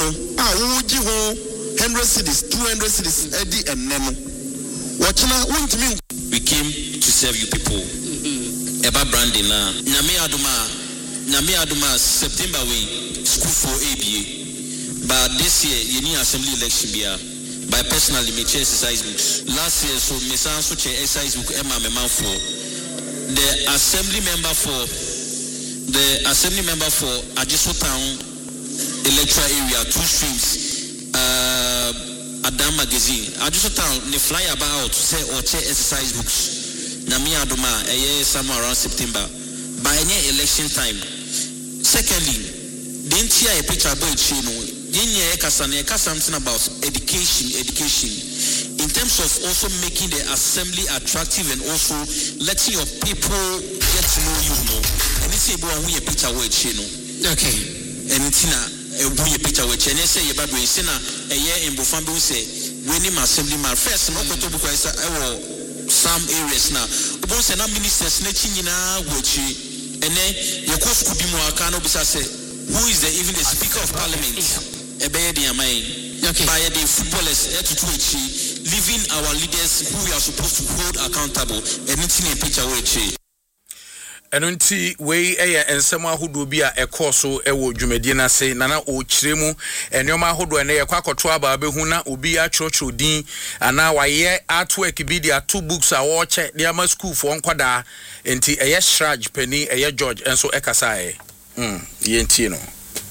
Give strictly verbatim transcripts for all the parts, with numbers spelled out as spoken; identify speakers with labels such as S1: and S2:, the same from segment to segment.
S1: no a woji ho one hundred cities, two hundred cities edi eneno. Wachina wontimi.
S2: We came to serve you people. Eba branding na nyame aduma nyame aduma September we school for A B A. But this year you need assembly election bia. By personally me chair exercise books. Last year so me san so chair exercise book Emma me man for the assembly member for the assembly member for Ajiso Town electoral area two streams uh Adam magazine Ajiso Town ne fly about say or chair exercise books. Nami Adoma, a year somewhere around September, by any election time. Secondly, didn't hear a picture about Chino, didn't hear something about education, education, in terms of also making the assembly attractive and also letting your people get to know you, know. And it's about who you picture with Chino. Okay. And it's not who you picture with Chino. Say, you're about a year in Bufambo say, winning assemblyman first, not to because I some areas now. Ubon se na ministers na chinyina wechi ene yeko school bi mu aka no bisa say who is the even the speaker of parliament ebe dey amai by the footballers e tutu echi leaving our leaders who we are supposed to hold accountable anything in picture wechi.
S3: Enunti we eye ensem ahodo bi a ekọ so ewo dwumadi na se nana o kiremu enoma ahodo na ye kwakoto aba behu na obi a church din ana waye artwork bi dia two books a wo che dia ma school for nkwada enti eye Shraj Penny eye George enso ekasa e mm ye nti no.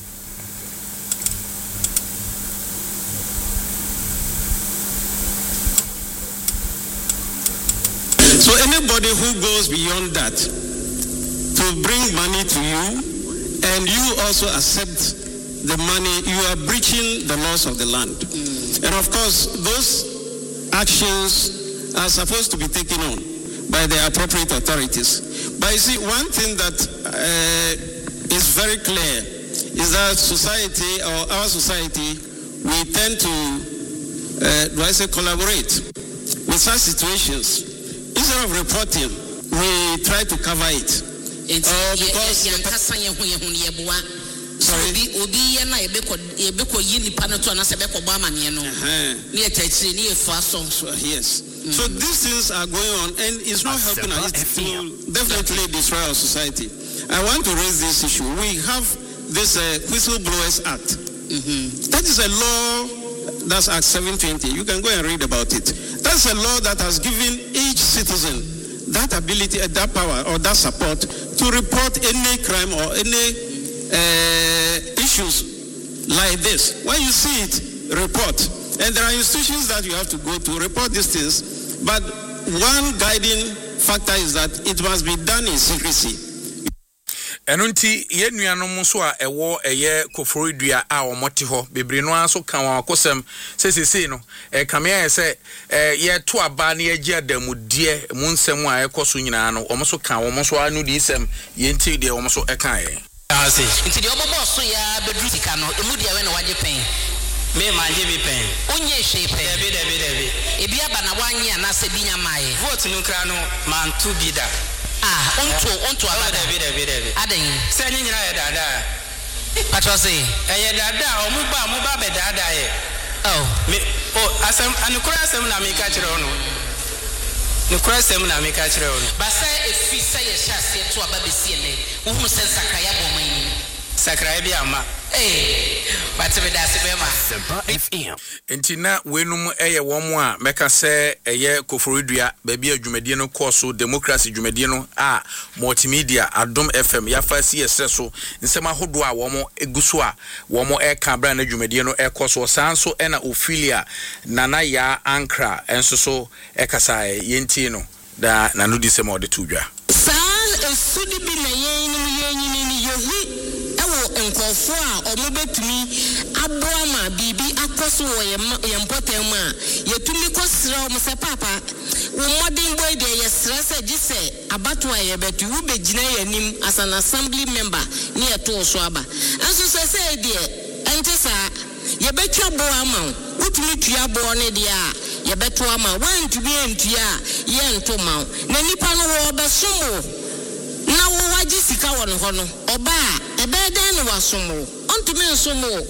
S4: So anybody who goes beyond that to bring money to you, and you also accept the money, you are breaching the laws of the land. Mm. And of course, those actions are supposed to be taken on by the appropriate authorities. But you see, one thing that uh, is very clear is that society, or our society, we tend to, uh, do I say, collaborate with such situations. Instead of reporting, we try to cover it.
S5: Oh, because sorry, Obi and I beko beko yili panato na sebeko bama nieno. Near Tetsi, near Fason.
S4: Yes. So these things are going on, and it's not helping us to definitely destroy our society. I want to raise this issue. We have this uh, Whistleblowers Act. Mm-hmm. That is a law. That's Act seven twenty. You can go and read about it. That's a law that has given each citizen that ability, uh, that power, or that support to report any crime or any uh, issues like this. When you see it, report. And there are institutions that you have to go to report these things. But one guiding factor is that it must be done in secrecy.
S3: Enunti ye nuanom so a ewo eye koforidua a omote ho bebre no aso kan wa kosem sesese no e kamea se e ye to aba na ye gi adamudie mu nsem a ekoso nyina no omo so kan omo so anu di sem ye nti de omo so e kan e
S5: ase nti de obobo so ya bedru sika no emu de we na waje pen
S2: me manje bi pen
S5: onye hwe pen
S2: debi debi debi
S5: ebi aba na wanye ana se binya mae
S2: vote no kra no man tu bi da.
S5: Ah, onto onto abada.
S2: David David David.
S5: Aden.
S2: Se nyina ye dada.
S5: Patro say.
S2: Eh dada o mu ba mu ba be dada ye.
S5: Oh.
S2: Me oh asem anukura asem na me ka kire ono. Nukura asem na me ka kire ono.
S5: Ba say efi say ye hyase to aba be sie ne. Wo hu se sakraya bo man ni.
S2: Sakraya bi ama.
S5: Eh. But me da se be ma.
S3: Sempa F M. Entina wenum eye womo a meka se eye koforidua ba bia dwumadie no course democracy dwumadie no a multimedia Adom F M ya fa si ese so nsem ahodo a womo eguso a womo e ka bra na dwumadie no e course sanso e na Ophelia Nana ya Ankra enso so e kasa yenti no da nanu di se mo de tudwa
S5: sa esudi bi na yen no yen ni yehu enkofo a omobetumi aboama bibi akoso wo yempotem a yetumi kosra o mse papa wo modern boy de yesra se gise abato a yebetu wo begina yanim as an assembly member ni eto so aba enso se se de ente sa yebetu aboama wotumi tua abo ne de a yebetu ama wantumi entua ye nto ma na nipa no wo besomo na wo waji sika won ho no oba ebe den no wasomo ontumi nsomo